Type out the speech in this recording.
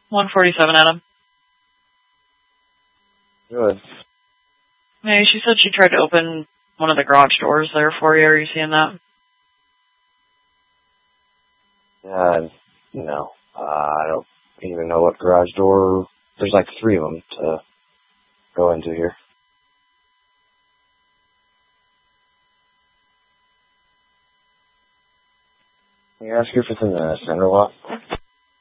147, Adam. Good. Hey, she said she tried to open one of the garage doors there for you. Are you seeing that? No. I don't even know what garage door. There's like 3 of them to go into here. Can you ask her if it's in the center lot?